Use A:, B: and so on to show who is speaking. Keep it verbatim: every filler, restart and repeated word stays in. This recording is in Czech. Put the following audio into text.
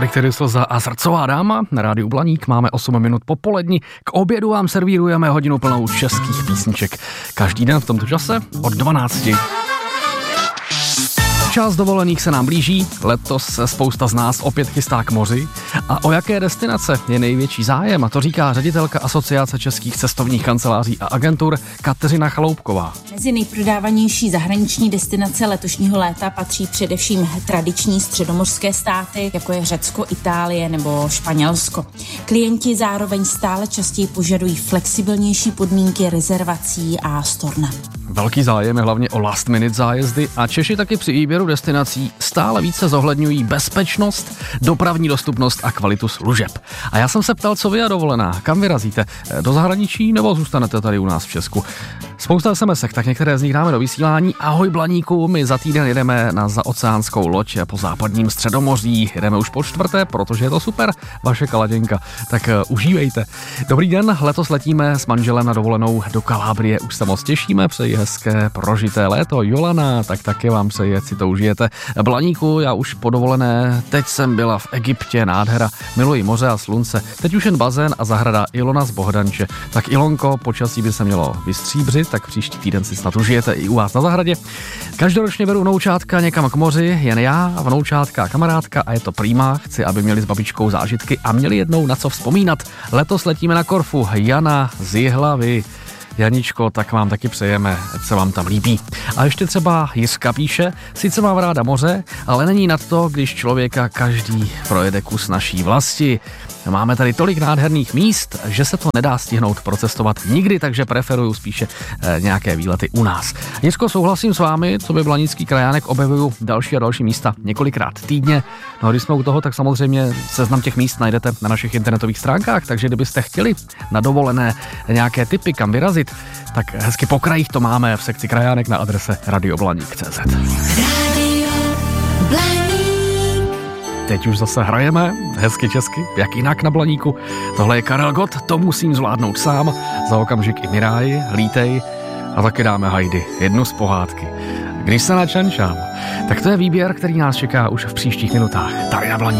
A: Tolik tedy Slza a Srdcová dáma. Na rádiu Blaník máme osm minut po poledni. K obědu vám servírujeme hodinu plnou českých písniček. Každý den v tomto čase od dvanácti. Čas dovolených se nám blíží, letos se spousta z nás opět chystá k moři. A o jaké destinace je největší zájem? A to říká ředitelka Asociace českých cestovních kanceláří a agentur Kateřina Chaloupková.
B: Mezi nejprodávanější zahraniční destinace letošního léta patří především tradiční středomořské státy, jako je Řecko, Itálie nebo Španělsko. Klienti zároveň stále častěji požadují flexibilnější podmínky rezervací a storna.
A: Velký zájem je hlavně o last minute zájezdy a Češi taky při výběru destinací stále více zohledňují bezpečnost, dopravní dostupnost a kvalitu služeb. A já jsem se ptal, co vy a dovolená, kam vyrazíte? Do zahraničí nebo zůstanete tady u nás v Česku? Spousta es em esek, tak některé z nich dáme do vysílání. Ahoj Blaníku, my za týden jedeme na zaoceánskou loď po západním Středomoří. Jedeme už po čtvrté, protože je to super, vaše kaladěnka. Tak uh, užívejte. Dobrý den, letos letíme s manželem na dovolenou do Kalábrie. Už se moc těšíme, přeji hezké prožité léto. Jolana, tak taky vám přeji, ať si to užijete. Blaníku, já už po dovolené, teď jsem byla v Egyptě, nádhera, miluji moře a slunce. Teď už jen bazén a zahrada Ilona z Bohdanče. Tak Ilonko, počasí by se mělo vystříbřit, tak příští týden si snad užijete i u vás na zahradě. Každoročně beru vnoučátka někam k moři, jen já, vnoučátka a kamarádka a je to prýma. Chci, aby měli s babičkou zážitky a měli jednou na co vzpomínat. Letos letíme na Korfu. Jana z Jihlavy. Janičko, tak vám taky přejeme, ať se vám tam líbí. A ještě třeba Jiřka píše, sice mám ráda moře, ale není nad to, když člověka každý projede kus naší vlasti. Máme tady tolik nádherných míst, že se to nedá stihnout procestovat nikdy, takže preferuju spíše e, nějaké výlety u nás. Jiřko, souhlasím s vámi, co by blanický krajánek, objevuju další a další místa několikrát týdně. No a když jsme u toho, tak samozřejmě seznam těch míst najdete na našich internetových stránkách, takže kdybyste chtěli na dovolené nějaké tipy, kam vyrazit, tak hezky po krajích to máme v sekci krajánek na adrese radioblaník tečka cé zet. Radio Blaník. Teď už zase hrajeme, hezky česky, jak jinak na Blaníku. Tohle je Karel Gott, to musím zvládnout sám. Za okamžik i Miráji, Lítej a taky dáme Heidi, jednu z pohádky. Když se načančám, tak to je výběr, který nás čeká už v příštích minutách. Tady na Blaníku.